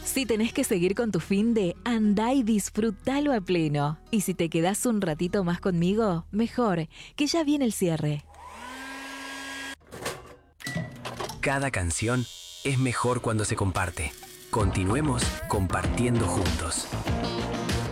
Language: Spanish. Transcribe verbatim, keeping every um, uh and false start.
Si tenés que seguir con tu finde, andá y disfrutalo a pleno. Y si te quedás un ratito más conmigo, mejor, que ya viene el cierre. Cada canción es mejor cuando se comparte. Continuemos compartiendo juntos.